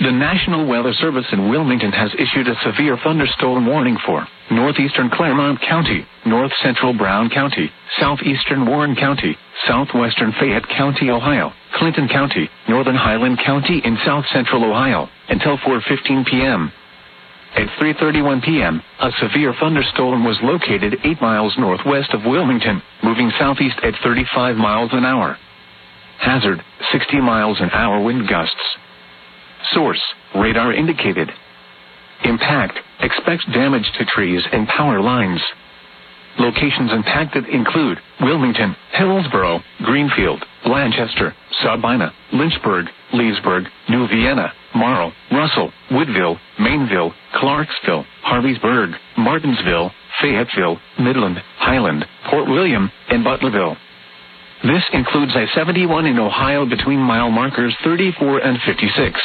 The National Weather Service in Wilmington has issued a severe thunderstorm warning for northeastern Clermont County, north central Brown County, southeastern Warren County, southwestern Fayette County, Ohio, Clinton County, northern Highland County in south central Ohio, until 4:15 p.m. At 3:31 p.m., a severe thunderstorm was located 8 miles northwest of Wilmington, moving southeast at 35 miles an hour. Hazard, 60 miles an hour wind gusts. Source, radar indicated. Impact, expect damage to trees and power lines. Locations impacted include Wilmington, Hillsborough, Greenfield, Blanchester, Sabina, Lynchburg, Leesburg, New Vienna, Marl, Russell, Woodville, Mainville, Clarksville, Harveysburg, Martinsville, Fayetteville, Midland, Highland, Port William, and Butlerville. This includes I-71 in Ohio between mile markers 34 and 56.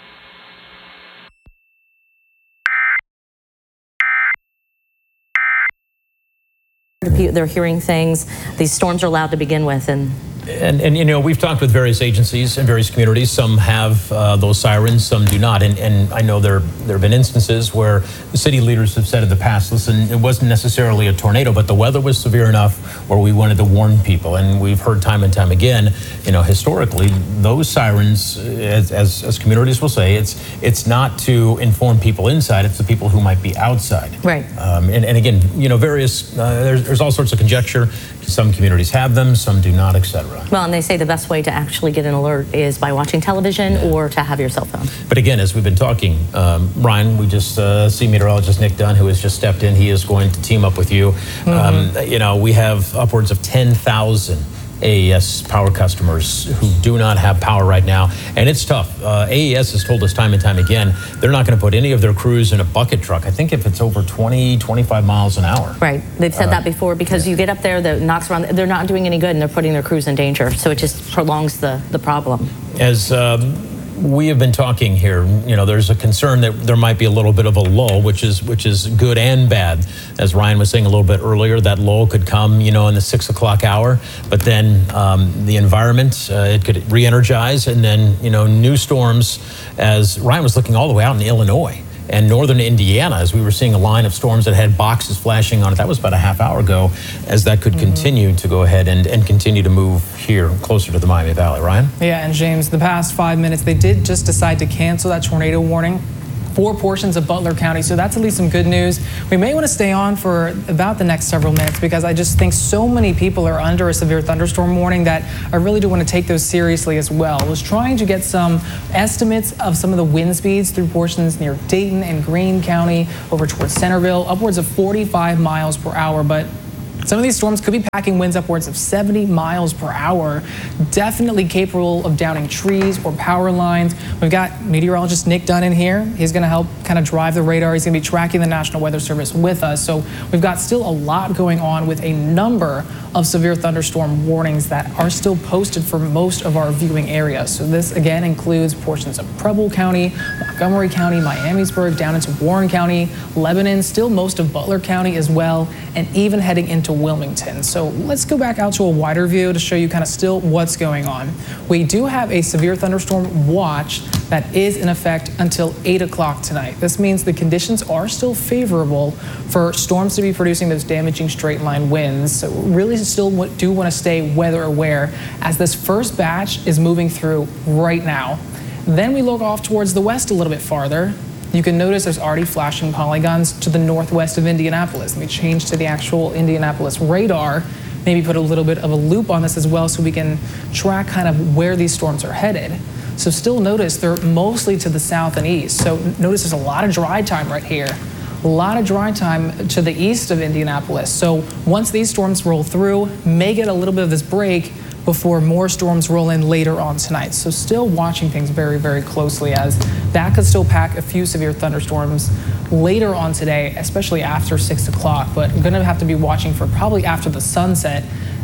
They're hearing things. These storms are allowed to begin with, and you know, we've talked with various agencies and various communities. Some have those sirens, some do not. And I know there have been instances where the city leaders have said in the past, listen, it wasn't necessarily a tornado, but the weather was severe enough where we wanted to warn people. And we've heard time and time again, you know, historically, those sirens, as communities will say, it's not to inform people inside, it's the people who might be outside. Right. And again, you know, there's all sorts of conjecture. Some communities have them, some do not, etc. Well, and they say the best way to actually get an alert is by watching television or to have your cell phone. But again, as we've been talking, Ryan, we just see meteorologist Nick Dunn, who has just stepped in. He is going to team up with you. You know, we have upwards of 10,000 AES power customers who do not have power right now, and it's tough. AES has told us time and time again, they're not going to put any of their crews in a bucket truck. I think if it's over 20, 25 miles an hour. Right. They've said that before, because you get up there, the knocks around, they're not doing any good, and they're putting their crews in danger. So it just prolongs the problem. As we have been talking here, you know, there's a concern that there might be a little bit of a lull, which is good and bad. As Ryan was saying a little bit earlier, that lull could come, you know, in the 6 o'clock hour, but then the environment, it could re-energize, and then, you know, new storms, as Ryan was looking all the way out in Illinois and northern Indiana, as we were seeing a line of storms that had boxes flashing on it. That was about a half hour ago, as that could continue to go ahead and continue to move here closer to the Miami Valley. Ryan? Yeah, and James, the past 5 minutes, they did just decide to cancel that tornado warning for portions of Butler County, so that's at least some good news. We may want to stay on for about the next several minutes, because I just think so many people are under a severe thunderstorm warning that I really do want to take those seriously as well. I was trying to get some estimates of some of the wind speeds through portions near Dayton and Greene County over towards Centerville, upwards of 45 miles per hour, but some of these storms could be packing winds upwards of 70 miles per hour, definitely capable of downing trees or power lines. We've got meteorologist Nick Dunn in here. He's going to help kind of drive the radar. He's going to be tracking the National Weather Service with us. So we've got still a lot going on with a number of severe thunderstorm warnings that are still posted for most of our viewing areas. So this again includes portions of Preble County, Montgomery County, Miamisburg, down into Warren County, Lebanon, still most of Butler County as well, and even heading into Wilmington. So let's go back out to a wider view to show you kind of still what's going on. We do have a severe thunderstorm watch that is in effect until 8 o'clock tonight. This means the conditions are still favorable for storms to be producing those damaging straight line winds. So really still do want to stay weather aware, as this first batch is moving through right now. Then we look off towards the west a little bit farther. You can notice there's already flashing polygons to the northwest of Indianapolis. Let me change to the actual Indianapolis radar, maybe put a little bit of a loop on this as well so we can track kind of where these storms are headed. So still notice they're mostly to the south and east. So notice there's a lot of dry time right here. A lot of dry time to the east of Indianapolis. So once these storms roll through, may get a little bit of this break before more storms roll in later on tonight. So still watching things very, very closely, as that could still pack a few severe thunderstorms later on today, especially after 6 o'clock. But I'm going to have to be watching for probably after the sunset,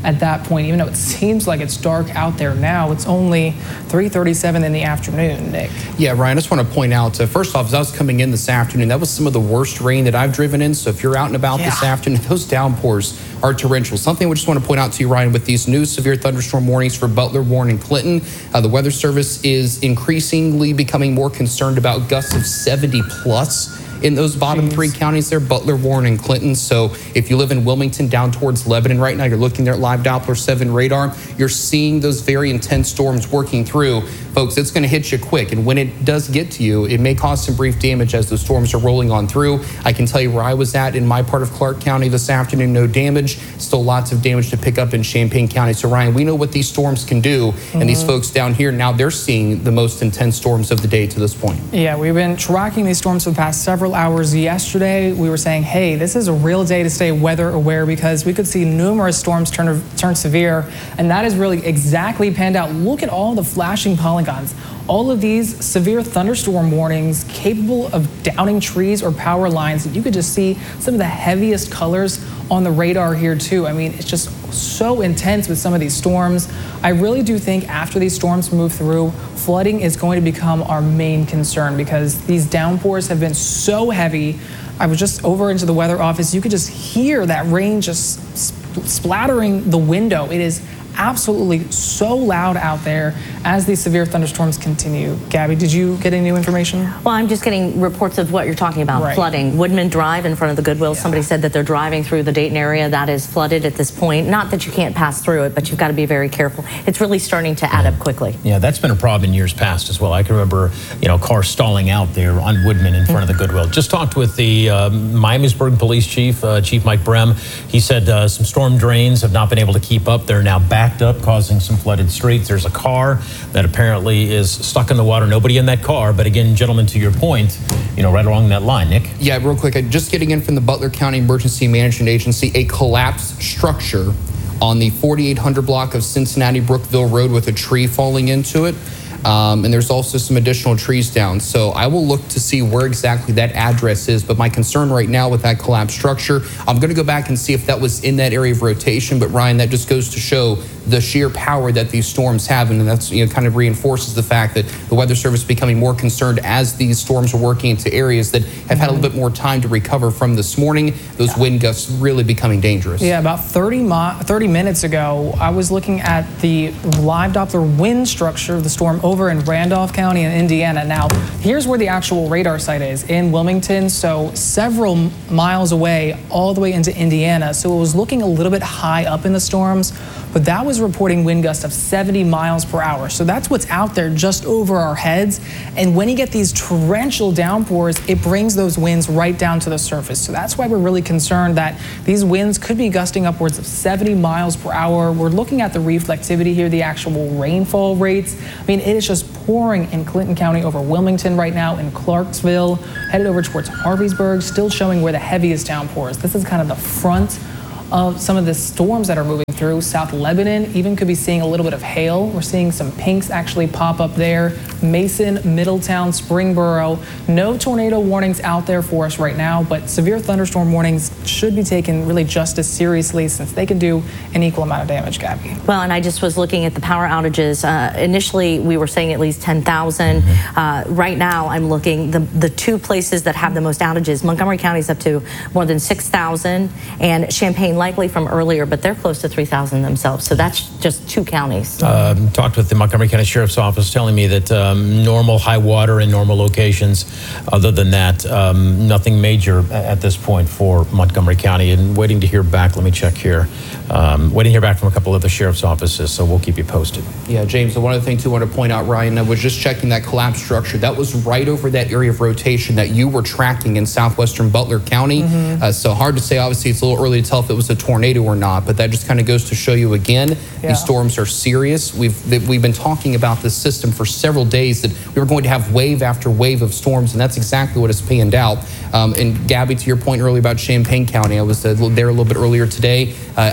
at that point, even though it seems like it's dark out there now. It's only 3:37 in the afternoon, Nick. Yeah, Ryan, I just want to point out, first off, as I was coming in this afternoon, that was some of the worst rain that I've driven in. So if you're out and about this afternoon, those downpours are torrential. Something we just want to point out to you, Ryan, with these new severe thunderstorm warnings for Butler, Warren, and Clinton, the Weather Service is increasingly becoming more concerned about gusts of 70 plus in those bottom three counties there, Butler, Warren, and Clinton. So if you live in Wilmington down towards Lebanon right now, you're looking there at live Doppler 7 radar, you're seeing those very intense storms working through. Folks, it's going to hit you quick. And when it does get to you, it may cause some brief damage as the storms are rolling on through. I can tell you where I was at in my part of Clark County this afternoon, no damage. Still lots of damage to pick up in Champaign County. So Ryan, we know what these storms can do. And these folks down here, now they're seeing the most intense storms of the day to this point. Yeah, we've been tracking these storms for the past several hours. Yesterday, we were saying, hey, this is a real day to stay weather aware because we could see numerous storms turn severe. And that is really exactly panned out. Look at all the flashing polygons. All of these severe thunderstorm warnings capable of downing trees or power lines. You could just see some of the heaviest colors on the radar here too. I mean, it's just so intense with some of these storms. I really do think after these storms move through, flooding is going to become our main concern because these downpours have been so heavy. I was just over into the weather office. You could just hear that rain just splattering the window. It is absolutely so loud out there as these severe thunderstorms continue. Gabby, did you get any new information? Well, I'm just getting reports of what you're talking about, flooding. Woodman Drive in front of the Goodwill, somebody said that they're driving through the Dayton area that is flooded at this point. Not that you can't pass through it, but you've got to be very careful. It's really starting to add up quickly. Yeah, that's been a problem in years past as well. I can remember, cars stalling out there on Woodman in front of the Goodwill. Just talked with the Miamisburg Police Chief, Chief Mike Brem. He said some storm drains have not been able to keep up. They're now backed up, causing some flooded streets. There's a car that apparently is stuck in the water. Nobody in that car, but again, gentlemen, to your point, right along that line. Nick? Yeah, real quick, just getting in from the Butler County Emergency Management Agency, a collapsed structure on the 4800 block of Cincinnati Brookville Road with a tree falling into it. And there's also some additional trees down. So I will look to see where exactly that address is. But my concern right now with that collapsed structure, I'm going to go back and see if that was in that area of rotation. But Ryan, that just goes to show the sheer power that these storms have. And that's, kind of reinforces the fact that the Weather Service is becoming more concerned as these storms are working into areas that have had a little bit more time to recover from this morning. Those wind gusts really becoming dangerous. Yeah, about 30 minutes ago, I was looking at the live Doppler wind structure of the storm over in Randolph County in Indiana. Now, here's where the actual radar site is, in Wilmington, so several miles away, all the way into Indiana. So it was looking a little bit high up in the storms, but that was reporting wind gusts of 70 miles per hour. So that's what's out there just over our heads. And when you get these torrential downpours, it brings those winds right down to the surface. So that's why we're really concerned that these winds could be gusting upwards of 70 miles per hour. We're looking at the reflectivity here, the actual rainfall rates. I mean, it is just pouring in Clinton County over Wilmington right now, in Clarksville, headed over towards Harveysburg, still showing where the heaviest downpours. This is kind of the front of some of the storms that are moving through. South Lebanon even could be seeing a little bit of hail. We're seeing some pinks actually pop up there. Mason, Middletown, Springboro. No tornado warnings out there for us right now, but severe thunderstorm warnings should be taken really just as seriously since they can do an equal amount of damage, Gabby. Well, and I just was looking at the power outages. Initially, we were saying at least 10,000. Right now, I'm looking, the two places that have the most outages, Montgomery County's up to more than 6,000, and Champaign likely from earlier, but they're close to 3,000 themselves. So that's just two counties. Talked with the Montgomery County Sheriff's Office, telling me that normal high water in normal locations. Other than that, nothing major at this point for Montgomery County. And waiting to hear back. Let me check here. Waiting to hear back from a couple of the sheriff's offices, so we'll keep you posted. Yeah, James, one of the things I want to point out, Ryan, I was just checking that collapse structure. That was right over that area of rotation that you were tracking in southwestern Butler County. So hard to say. Obviously, it's a little early to tell if it was a tornado or not, but that just kind of goes to show you again, these storms are serious. We've been talking about this system for several days, that we were going to have wave after wave of storms, and that's exactly what has panned out. And Gabby, to your point earlier about Champaign County, I was there a little bit earlier today.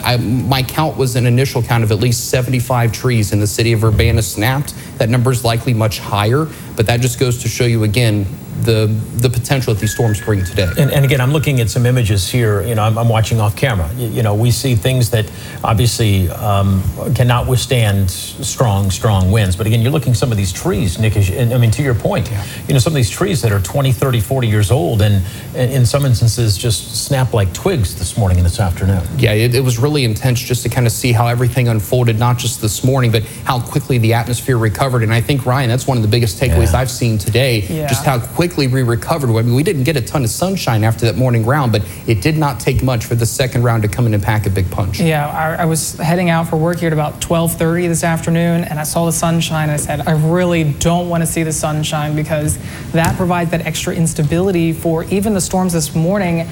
My count was an initial count of at least 75 trees in the city of Urbana snapped. That number is likely much higher, But that just goes to show you again the potential that these storms bring today. And again, I'm looking at some images here. You know, I'm watching off camera. You know, we see things that obviously cannot withstand strong winds. But again, you're looking at some of these trees, Nick, I mean, to your point, you know, some of these trees that are 20, 30, 40 years old and in some instances just snap like twigs this morning and this afternoon. Yeah, it was really intense just to kind of see how everything unfolded, not just this morning, but how quickly the atmosphere recovered. And I think, Ryan, that's one of the biggest takeaways I've seen today, just how quickly we recovered. I mean, we didn't get a ton of sunshine after that morning round, but it did not take much for the second round to come in and pack a big punch. Yeah, I was heading out for work here at about 12:30 this afternoon, and I saw the sunshine, and I said, I really don't want to see the sunshine because that provides that extra instability for even the storms this morning.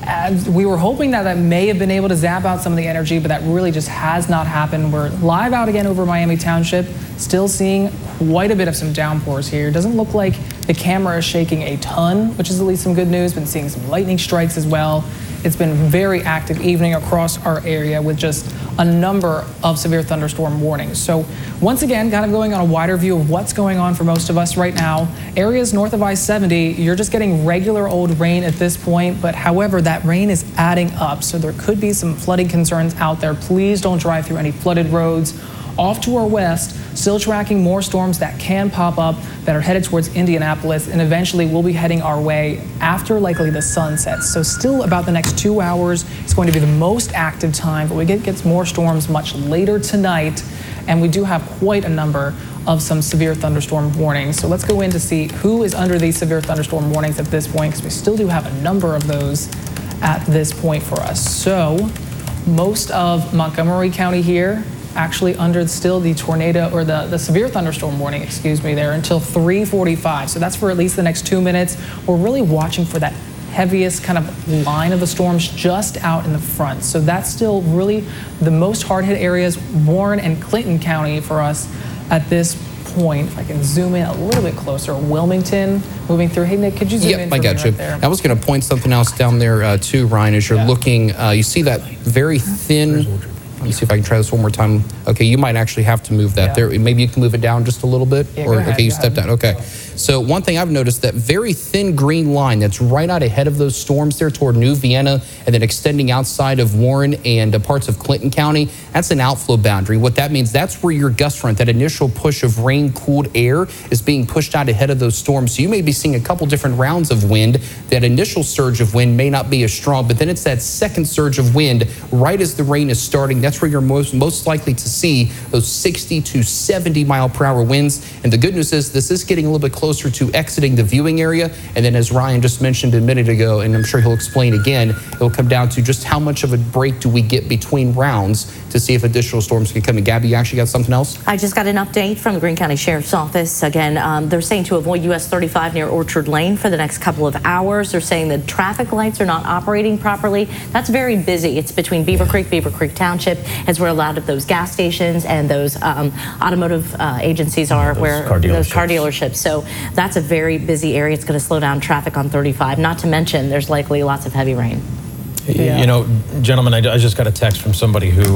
We were hoping that may have been able to zap out some of the energy, but that really just has not happened. We're live out again over Miami Township, still seeing quite a bit of some downpours here. It doesn't look like the camera is shaking a ton, which is at least some good news. Been seeing some lightning strikes as well. It's been a very active evening across our area with just a number of severe thunderstorm warnings. So once again, kind of going on a wider view of what's going on for most of us right now. Areas north of I-70, you're just getting regular old rain at this point, but however, that rain is adding up. So there could be some flooding concerns out there. Please don't drive through any flooded roads. Off to our west, still tracking more storms that can pop up that are headed towards Indianapolis, and eventually we'll be heading our way after likely the sun sets. So still about the next 2 hours, it's going to be the most active time, but we get more storms much later tonight, and we do have quite a number of some severe thunderstorm warnings. So let's go in to see who is under these severe thunderstorm warnings at this point, because we still do have a number of those at this point for us. So most of Montgomery County here, actually under still the tornado or the severe thunderstorm warning, excuse me, there until 3:45. So that's for at least the next 2 minutes. We're really watching for that heaviest kind of line of the storms just out in the front. So that's still really the most hard hit areas, Warren and Clinton County for us at this point. If I can zoom in a little bit closer, Wilmington moving through. Hey Nick, could you zoom in? Yep, I got you. Right, I was going to point something else down there too, Ryan, as you're looking. You see that very thin. Let me see if I can try this one more time. Okay, you might actually have to move that there. Maybe you can move it down just a little bit. Or okay, you stepped down. Okay. So one thing I've noticed, that very thin green line that's right out ahead of those storms there toward New Vienna and then extending outside of Warren and parts of Clinton County, that's an outflow boundary. What that means, that's where your gust front, that initial push of rain-cooled air, is being pushed out ahead of those storms. So you may be seeing a couple different rounds of wind. That initial surge of wind may not be as strong, but then it's that second surge of wind right as the rain is starting. That's where you're most likely to see those 60 to 70 mile per hour winds. And the good news is this is getting a little bit closer to exiting the viewing area. And then as Ryan just mentioned a minute ago, and I'm sure he'll explain again, it'll come down to just how much of a break do we get between rounds to see if additional storms can come in. Gabby, you actually got something else? I just got an update from the Greene County Sheriff's Office. Again, they're saying to avoid US 35 near Orchard Lane for the next couple of hours. They're saying the traffic lights are not operating properly. That's very busy. It's between Beaver Creek Township, as where a lot of those gas stations and those automotive agencies are, those car dealerships. So that's a very busy area. It's going to slow down traffic on 35. Not to mention, there's likely lots of heavy rain. Yeah. You know, gentlemen, I just got a text from somebody who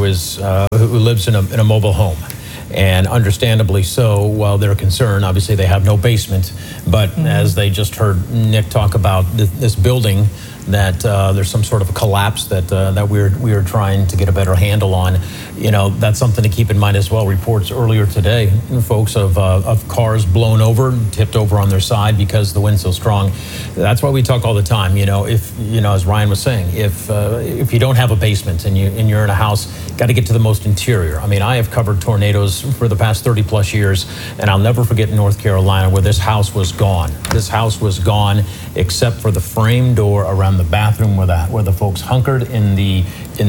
lives in a mobile home. And understandably so, while they're concerned, obviously they have no basement. But as they just heard Nick talk about this building, that there's some sort of a collapse that we are trying to get a better handle on. You know, that's something to keep in mind as well. Reports earlier today, folks, of cars blown over, tipped over on their side because the wind's so strong. That's why we talk all the time. You know, as Ryan was saying, if you don't have a basement and you're in a house, got to get to the most interior. I mean, I have covered tornadoes for the past 30 plus years, and I'll never forget North Carolina where this house was gone. This house was gone except for the frame door around the bathroom where the folks hunkered in the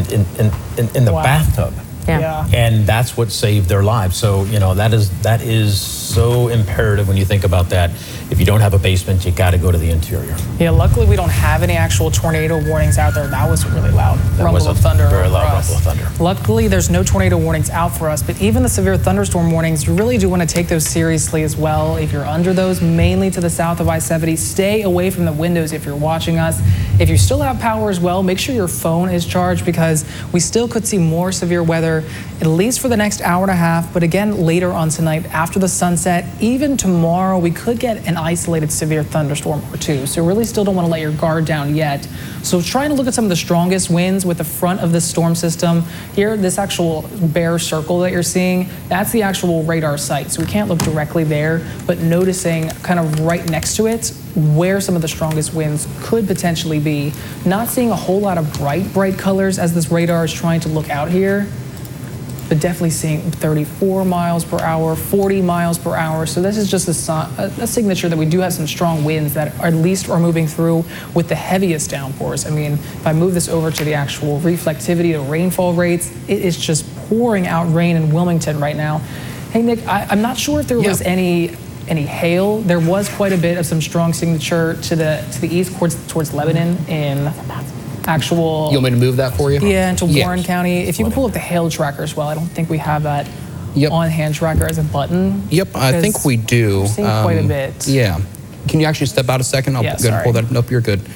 bathtub. Yeah. And that's what saved their lives. So, you know, that is so imperative when you think about that. If you don't have a basement, you got to go to the interior. Yeah, luckily we don't have any actual tornado warnings out there. That was a really loud rumble of thunder. Very loud rumble of thunder. Luckily, there's no tornado warnings out for us, but even the severe thunderstorm warnings, you really do want to take those seriously as well. If you're under those, mainly to the south of I-70, stay away from the windows if you're watching us. If you still have power as well, make sure your phone is charged because we still could see more severe weather here, at least for the next hour and a half, but again, later on tonight after the sunset. Even tomorrow, we could get an isolated severe thunderstorm or two. So really still don't want to let your guard down yet. So trying to look at some of the strongest winds with the front of the storm system. Here, this actual bare circle that you're seeing, that's the actual radar site. So we can't look directly there, but noticing kind of right next to it where some of the strongest winds could potentially be. Not seeing a whole lot of bright colors as this radar is trying to look out here, but definitely seeing 34 miles per hour, 40 miles per hour. So this is just a signature that we do have some strong winds that at least are moving through with the heaviest downpours. I mean, if I move this over to the actual reflectivity, the rainfall rates, it is just pouring out rain in Wilmington right now. Hey, Nick, I'm not sure if there was any hail. There was quite a bit of some strong signature to the east towards Lebanon in actual. You want me to move that for you? Yeah, into Warren County. If you can pull up the hail tracker as well. I don't think we have that on hand tracker as a button. Yep, I think we do. I'm seeing quite a bit. Yeah. Can you actually step out a second? I'll go ahead and pull that. Nope, you're good.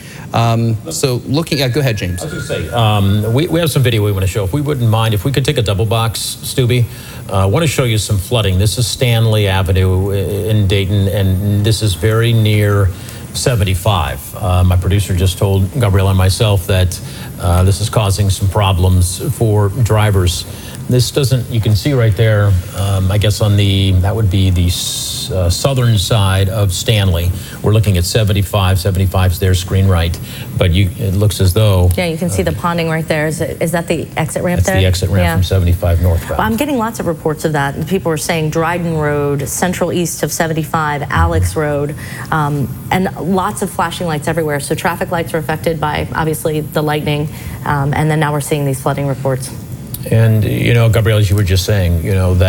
So looking at, go ahead, James. I was going to say, we have some video we want to show. If we wouldn't mind, if we could take a double box, Stubby. I want to show you some flooding. This is Stanley Avenue in Dayton, and this is very near 75. My producer just told Gabrielle and myself that this is causing some problems for drivers. This doesn't, you can see right there, I guess on that would be the southern side of Stanley. We're looking at 75. 75's there, screen right. But it looks as though. Yeah, you can see the ponding right there. Is that the exit ramp there? That's the exit ramp from 75 northbound. Well, I'm getting lots of reports of that. People are saying Dryden Road, central east of 75, Alex Road, and lots of flashing lights everywhere. So traffic lights are affected by, obviously, the lightning. And then now we're seeing these flooding reports. And, Gabrielle, as you were just saying,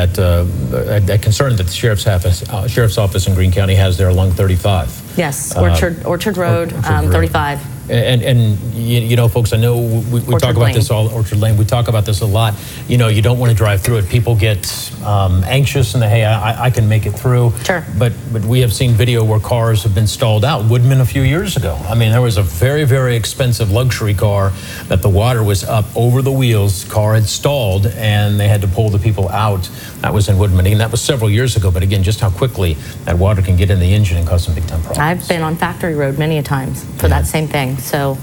that concern that the Sheriff's Office in Greene County has there along 35. Yes, Orchard Road, 35. And folks, I know we talk about this all, Orchard Lane, we talk about this a lot. You don't want to drive through it. People get anxious and hey, I can make it through. Sure. But we have seen video where cars have been stalled out. Woodman a few years ago. I mean, there was a very, very expensive luxury car that the water was up over the wheels. Car had stalled and they had to pull the people out. That was in Woodman. And that was several years ago. But again, just how quickly that water can get in the engine and cause some big time problems. I've been on Factory Road many a times for that same thing. So,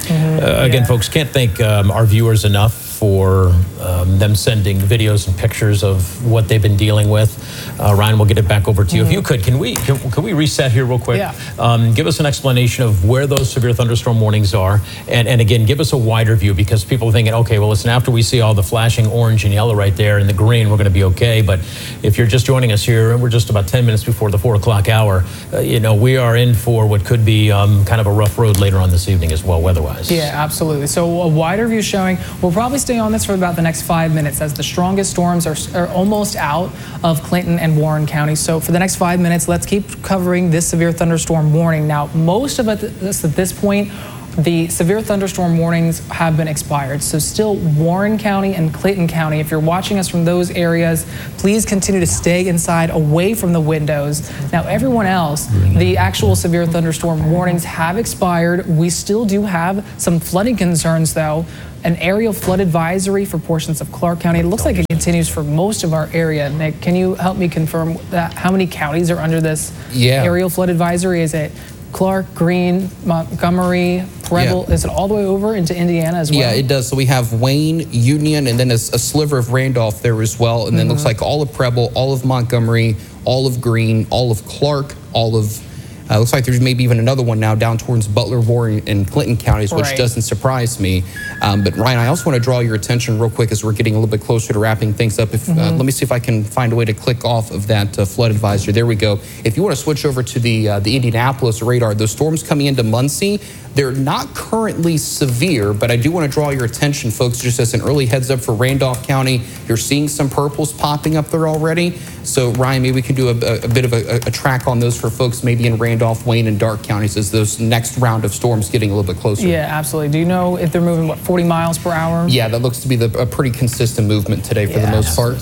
again, folks, can't thank our viewers enough for them sending videos and pictures of what they've been dealing with. Ryan, we'll get it back over to you. If you could, can we reset here real quick? Yeah. Give us an explanation of where those severe thunderstorm warnings are. And again, give us a wider view because people are thinking, okay, well, listen, after we see all the flashing orange and yellow right there and the green, we're going to be okay. But if you're just joining us here, we're just about 10 minutes before the 4 o'clock hour. We are in for what could be kind of a rough road later on this evening as well, weather-wise. Yeah, absolutely. So a wider view showing. We'll probably stay on this for about the next 5 minutes as the strongest storms are almost out of Clinton and Warren County. So for the next 5 minutes, let's keep covering this severe thunderstorm warning. Now, most of it at this point, the severe thunderstorm warnings have been expired. So still Warren County and Clinton County, if you're watching us from those areas, please continue to stay inside away from the windows. Now everyone else, the actual severe thunderstorm warnings have expired. We still do have some flooding concerns though. An aerial flood advisory for portions of Clark County. It looks like it continues for most of our area. Nick, can you help me confirm that how many counties are under this aerial flood advisory? Is it Clark, Greene, Montgomery, Preble? Is it all the way over into Indiana as well? Yeah, it does. So we have Wayne, Union, and then a sliver of Randolph there as well. And then looks like all of Preble, all of Montgomery, all of Greene, all of Clark, all of looks like there's maybe even another one now down towards Butler, Warren, and Clinton counties, which doesn't surprise me. But Ryan, I also want to draw your attention real quick as we're getting a little bit closer to wrapping things up. Let me see if I can find a way to click off of that flood advisory. There we go. If you want to switch over to the Indianapolis radar, those storms coming into Muncie, they're not currently severe, but I do want to draw your attention, folks, just as an early heads up for Randolph County. You're seeing some purples popping up there already. So, Ryan, maybe we can do a bit of a track on those for folks maybe in Randolph, Wayne, and Darke counties as those next round of storms getting a little bit closer. Yeah, absolutely. Do you know if they're moving, 40 miles per hour? Yeah, that looks to be a pretty consistent movement today for the most part.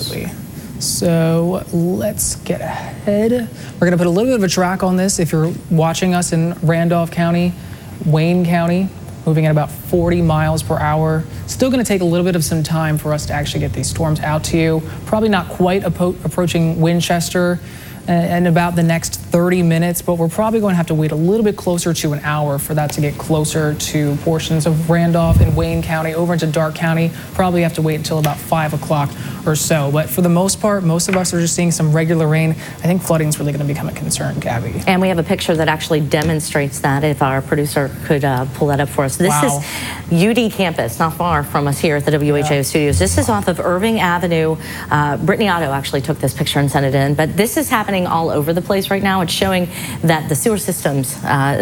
So let's get ahead. We're going to put a little bit of a track on this if you're watching us in Randolph County, Wayne County, moving at about 40 miles per hour. Still going to take a little bit of some time for us to actually get these storms out to you. Probably not quite approaching Winchester in about the next 30 minutes, but we're probably going to have to wait a little bit closer to an hour for that to get closer to portions of Randolph and Wayne County over into Darke County. Probably have to wait until about 5 o'clock or so. But for the most part, most of us are just seeing some regular rain. I think flooding is really going to become a concern, Gabby. And we have a picture that actually demonstrates that, if our producer could pull that up for us. This is UD campus, not far from us here at the WHIO studios. This is off of Irving Avenue. Brittany Otto actually took this picture and sent it in, but this is happening all over the place right now. It's showing that the sewer systems,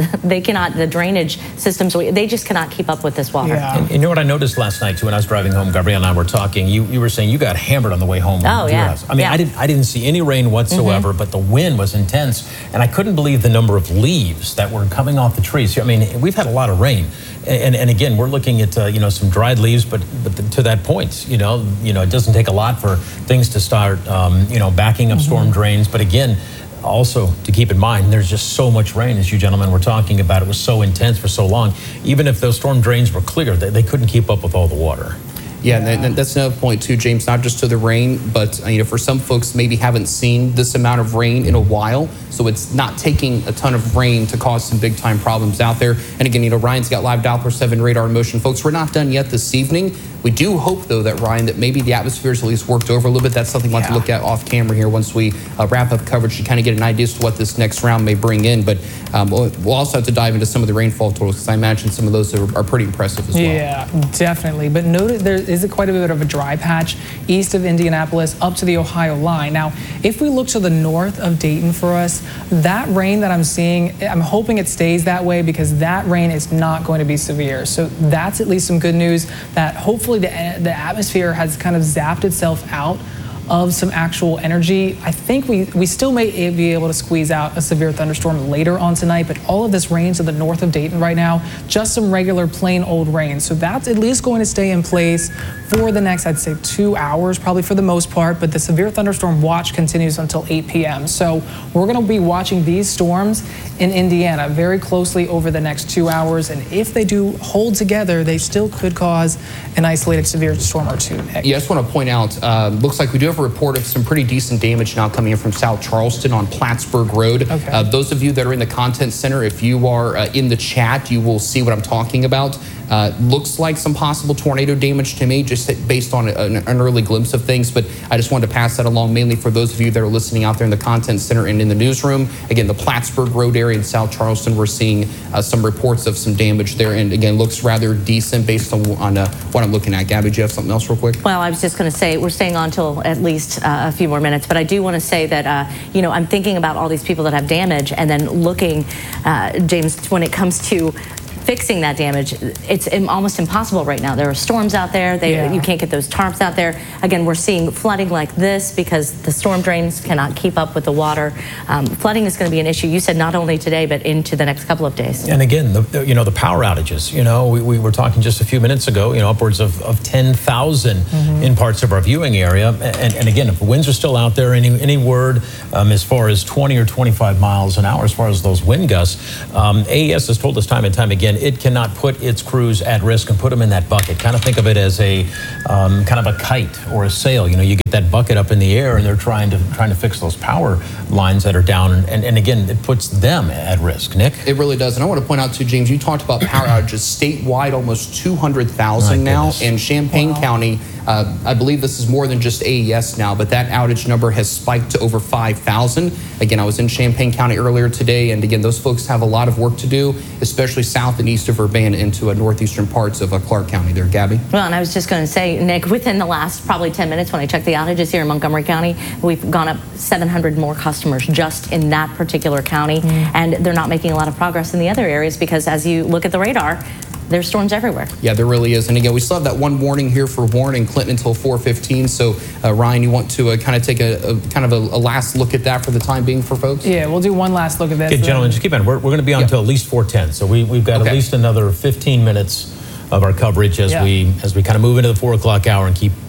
the drainage systems, they just cannot keep up with this water. Yeah. And you know what I noticed last night too when I was driving home, Gabrielle and I were talking, you were saying you got hammered on the way home. Oh, yeah. House. I mean, I didn't see any rain whatsoever, but the wind was intense, and I couldn't believe the number of leaves that were coming off the trees. I mean, we've had a lot of rain. And again, we're looking at some dried leaves, but to that point, it doesn't take a lot for things to start backing up storm drains. But again, also to keep in mind, there's just so much rain, as you gentlemen were talking about. It was so intense for so long. Even if those storm drains were clear, they couldn't keep up with all the water. Yeah, and that's another point too, James, not just to the rain, but for some folks maybe haven't seen this amount of rain in a while, so it's not taking a ton of rain to cause some big time problems out there. And again, Ryan's got live Doppler 7 radar in motion. Folks, we're not done yet this evening. We do hope, though, that, Ryan, that maybe the atmosphere's at least worked over a little bit. That's something we'll have to look at off camera here once we wrap up coverage to kind of get an idea as to what this next round may bring in. But we'll also have to dive into some of the rainfall totals, because I imagine some of those are pretty impressive as well. Yeah, definitely. But note there is quite a bit of a dry patch east of Indianapolis up to the Ohio line. Now, if we look to the north of Dayton for us, that rain that I'm seeing, I'm hoping it stays that way, because that rain is not going to be severe. So that's at least some good news, that hopefully the atmosphere has kind of zapped itself out of some actual energy. I think we still may be able to squeeze out a severe thunderstorm later on tonight, but all of this rain to the north of Dayton right now, just some regular plain old rain. So that's at least going to stay in place for the next, I'd say, 2 hours, probably for the most part, but the severe thunderstorm watch continues until 8 p.m. So we're going to be watching these storms in Indiana very closely over the next 2 hours, and if they do hold together, they still could cause an isolated severe storm or two. Yeah, I just want to point out, looks like we do have a report of some pretty decent damage now coming in from South Charleston on Plattsburgh Road. Okay. Those of you that are in the content center, if you are in the chat, you will see what I'm talking about. Looks like some possible tornado damage to me, just based on an early glimpse of things, but I just wanted to pass that along, mainly for those of you that are listening out there in the content center and in the newsroom. Again, the Plattsburgh Road area in South Charleston, we're seeing some reports of some damage there, and again, looks rather decent based on what I'm looking at. Gabby, do you have something else real quick? Well, I was just going to say, we're staying on till at least a few more minutes, but I do want to say that, I'm thinking about all these people that have damage, and then looking, James, when it comes to fixing that damage, it's almost impossible right now. There are storms out there. You can't get those tarps out there. Again, we're seeing flooding like this because the storm drains cannot keep up with the water. Flooding is going to be an issue. You said not only today, but into the next couple of days. And again, the power outages. We were talking just a few minutes ago. Upwards of 10,000 in parts of our viewing area. And again, if the winds are still out there, any word as far as 20 or 25 miles an hour, as far as those wind gusts, AES has told us time and time again, it cannot put its crews at risk and put them in that bucket. Kind of think of it as a kind of a kite or a sail. You get that bucket up in the air, and they're trying to fix those power lines that are down. And again, it puts them at risk. Nick? It really does. And I want to point out too, James, you talked about power outages statewide, almost 200,000 now. In Champaign County, I believe this is more than just AES now, but that outage number has spiked to over 5,000. Again, I was in Champaign County earlier today, and again, those folks have a lot of work to do, especially south and east of Urbana into northeastern parts of Clark County there. Gabby? Well, and I was just going to say, Nick, within the last probably 10 minutes when I checked the outages here in Montgomery County, we've gone up 700 more customers just in that particular county, and they're not making a lot of progress in the other areas because as you look at the radar, there's storms everywhere. Yeah, there really is. And again, we still have that one warning here for Warren and Clinton until 4:15. So, Ryan, you want to kind of take a last look at that for the time being for folks? Yeah, we'll do one last look at this. Okay, gentlemen, just keep in. We're going to be on until at least 4:10. So we've got at least another 15 minutes of our coverage as we kind of move into the 4 o'clock hour and keep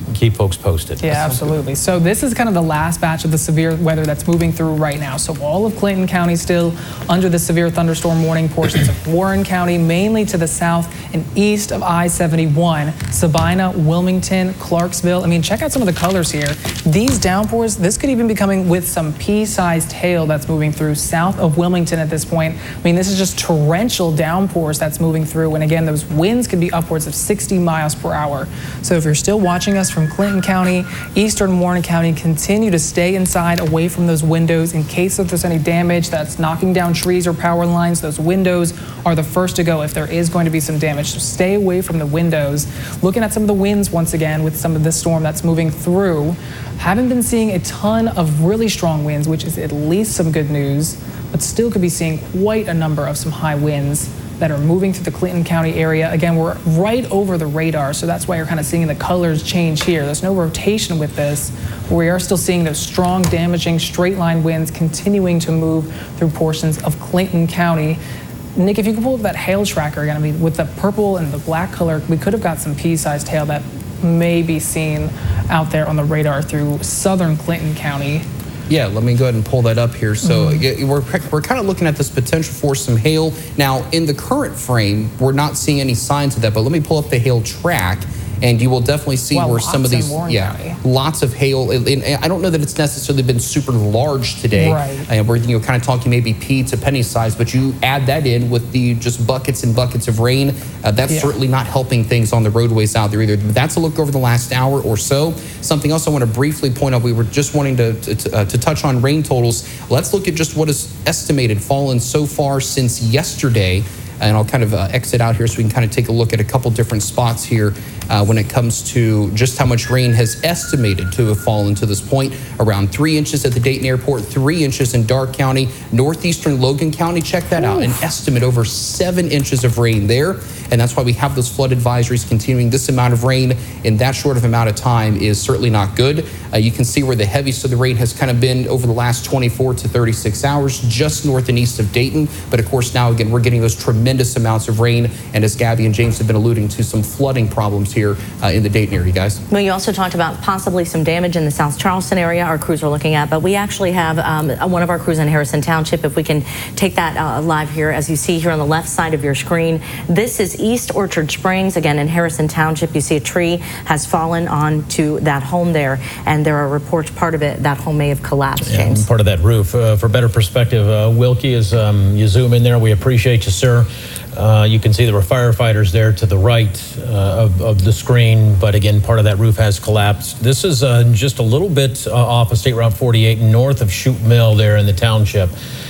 keep folks posted. Yeah, absolutely. So this is kind of the last batch of the severe weather that's moving through right now. So all of Clinton County still under the severe thunderstorm warning, portions of Warren County, mainly to the south and east of I-71, Sabina, Wilmington, Clarksville. I mean, check out some of the colors here. These downpours, this could even be coming with some pea-sized hail that's moving through south of Wilmington at this point. I mean, this is just torrential downpours that's moving through. And again, those winds could be upwards of 60 miles per hour. So if you're still watching us from Clinton County, eastern Warren County, continue to stay inside away from those windows in case if there's any damage that's knocking down trees or power lines. Those windows are the first to go if there is going to be some damage. So stay away from the windows. Looking at some of the winds once again with some of this storm that's moving through. Haven't been seeing a ton of really strong winds, which is at least some good news, but still could be seeing quite a number of some high winds that are moving through the Clinton County area. Again, we're right over the radar, so that's why you're kind of seeing the colors change here. There's no rotation with this. We are still seeing those strong, damaging, straight line winds continuing to move through portions of Clinton County. Nick, if you could pull up that hail tracker again, I mean, with the purple and the black color, we could have got some pea-sized hail that may be seen out there on the radar through southern Clinton County. Yeah, let me go ahead and pull that up here. So we're kind of looking at this potential for some hail. Now, in the current frame, we're not seeing any signs of that, but let me pull up the hail track, and you will definitely see where some of these, lots of hail. And I don't know that it's necessarily been super large today. Right. We're kind of talking maybe pea to penny size, but you add that in with the just buckets and buckets of rain. That's certainly not helping things on the roadways out there either. But that's a look over the last hour or so. Something else I want to briefly point out, we were just wanting to touch on rain totals. Let's look at just what is estimated fallen so far since yesterday. And I'll kind of exit out here so we can kind of take a look at a couple different spots here when it comes to just how much rain has estimated to have fallen to this point. Around 3 inches at the Dayton Airport, 3 inches in Darke County, northeastern Logan County. Check that out. An estimate over 7 inches of rain there. And that's why we have those flood advisories continuing. This amount of rain in that short of amount of time is certainly not good. You can see where the heaviest of the rain has kind of been over the last 24 to 36 hours, just north and east of Dayton. But of course, now again, we're getting those tremendous amounts of rain. And as Gabby and James have been alluding to, some flooding problems here in the Dayton area, guys. Well, you also talked about possibly some damage in the South Charleston area our crews are looking at, but we actually have one of our crews in Harrison Township. If we can take that live here, as you see here on the left side of your screen, this is East Orchard Springs. Again, in Harrison Township, you see a tree has fallen onto that home there, and there are reports part of it, that home may have collapsed, James. Part of that roof. For better perspective, Wilkie, as you zoom in there, we appreciate you, sir. You can see there were firefighters there to the right of the screen, but again, part of that roof has collapsed. This is just a little bit off of State Route 48, north of Chute Mill there in the township.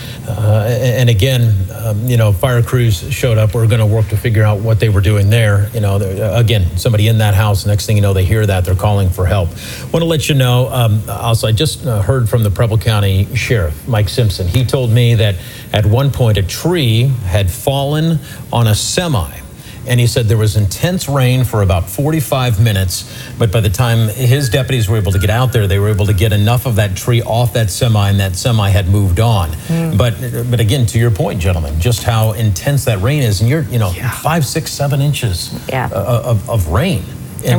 And again, fire crews showed up. We're going to work to figure out what they were doing there. Again, somebody in that house, next thing you know, they hear that, they're calling for help. Want to let you know, also, I just heard from the Preble County Sheriff, Mike Simpson. He told me that at one point a tree had fallen on a semi. And he said there was intense rain for about 45 minutes, but by the time his deputies were able to get out there, they were able to get enough of that tree off that semi, and that semi had moved on. But again, to your point, gentlemen, just how intense that rain is, and you're 5, 6, 7 inches of rain in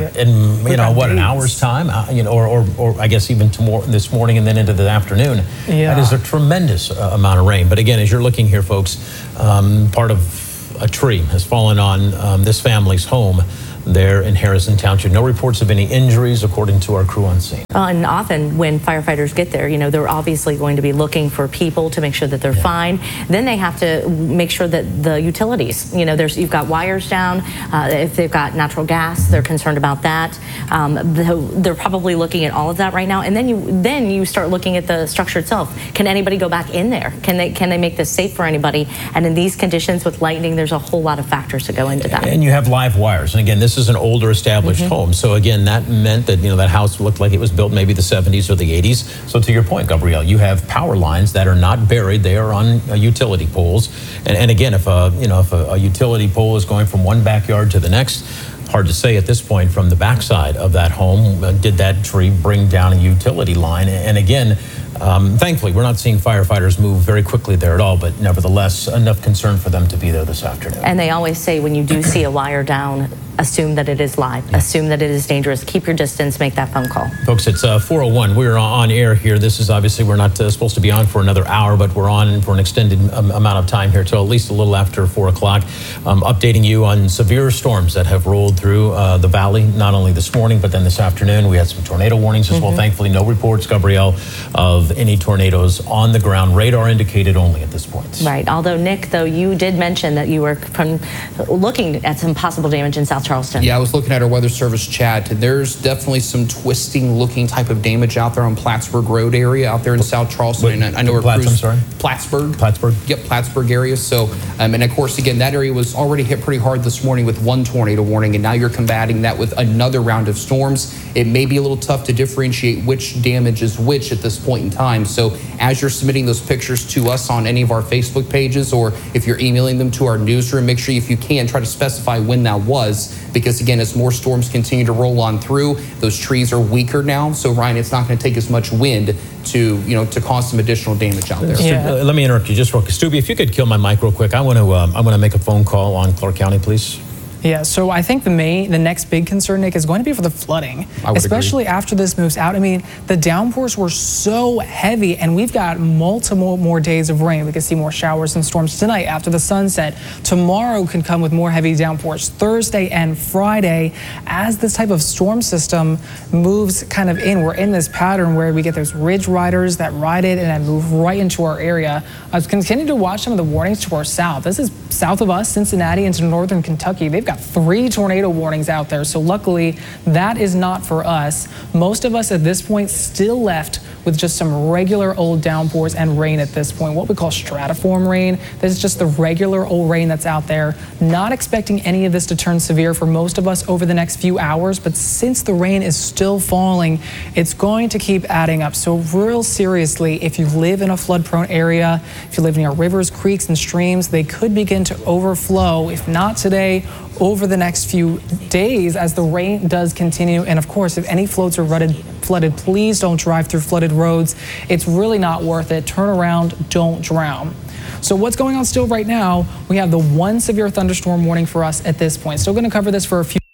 an hour's time, or I guess even tomorrow, this morning, and then into the afternoon. That is a tremendous amount of rain. But again, as you're looking here, folks, part of a tree has fallen on this family's home there in Harrison Township. No reports of any injuries, according to our crew on scene. And often when firefighters get there, they're obviously going to be looking for people to make sure that they're fine. Then they have to make sure that the utilities, you've got wires down. If they've got natural gas, they're concerned about that. They're probably looking at all of that right now. And then you start looking at the structure itself. Can anybody go back in there? Can they make this safe for anybody? And in these conditions with lightning, there's a whole lot of factors to go into that. And you have live wires. And again, this is an older established home. So again, that meant that, that house looked like it was built maybe the 70s or the 80s. So to your point, Gabrielle, you have power lines that are not buried. They are on utility poles. And again, if a utility pole is going from one backyard to the next, hard to say at this point from the backside of that home, did that tree bring down a utility line? And again, thankfully, we're not seeing firefighters move very quickly there at all, but nevertheless, enough concern for them to be there this afternoon. And they always say when you do see a wire down, assume that it is live. Assume that it is dangerous. Keep your distance. Make that phone call. Folks, it's 4:01. We're on air here. This is obviously, we're not supposed to be on for another hour, but we're on for an extended amount of time here, till at least a little after 4 o'clock, updating you on severe storms that have rolled through the valley, not only this morning, but then this afternoon. We had some tornado warnings as well. Thankfully, no reports, Gabrielle, of any tornadoes on the ground. Radar indicated only at this point. Right. Although, Nick, though, you did mention that you were looking at some possible damage in South Charleston. Yeah, I was looking at our weather service chat. There's definitely some twisting looking type of damage out there on Plattsburgh Road area out there in South Charleston. And I know Plattsburgh. Yep, Plattsburgh area. So, and of course, again, that area was already hit pretty hard this morning with one tornado warning, and now you're combating that with another round of storms. It may be a little tough to differentiate which damage is which at this point in time. So as you're submitting those pictures to us on any of our Facebook pages, or if you're emailing them to our newsroom, make sure if you can try to specify when that was, because again, as more storms continue to roll on through, those trees are weaker now. So Ryan, it's not going to take as much wind to cause some additional damage out there. Yeah. Let me interrupt you just real quick. Stubby, if you could kill my mic real quick, I want to make a phone call on Clark County, please. Yeah, so I think the next big concern, Nick, is going to be for the flooding, especially after this moves out. I mean, the downpours were so heavy, and we've got multiple more days of rain. We can see more showers and storms tonight after the sunset. Tomorrow can come with more heavy downpours. Thursday and Friday, as this type of storm system moves kind of in, we're in this pattern where we get those ridge riders that ride it and then move right into our area. I've continued to watch some of the warnings to our south. This is south of us, Cincinnati into northern Kentucky. They've got 3 tornado warnings out there, so luckily that is not for us. Most of us at this point still left with just some regular old downpours and rain at this point, what we call stratiform rain. This is just the regular old rain that's out there. Not expecting any of this to turn severe for most of us over the next few hours, but since the rain is still falling, it's going to keep adding up. So real seriously, if you live in a flood-prone area, if you live near rivers, creeks, and streams, they could begin to overflow, if not today, over the next few days as the rain does continue. And of course, if any floats are flooded, please don't drive through flooded roads. It's really not worth it. Turn around, don't drown. So what's going on still right now? We have the 1 severe thunderstorm warning for us at this point. Still going to cover this for a few